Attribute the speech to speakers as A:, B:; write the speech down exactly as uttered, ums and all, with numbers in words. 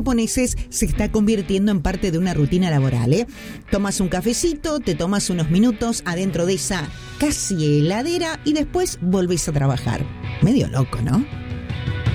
A: japoneses se está convirtiendo en parte de una rutina laboral, ¿eh? Tomas un cafecito, te tomas unos minutos adentro de esa casi heladera y después volvés a trabajar. Medio loco, ¿no?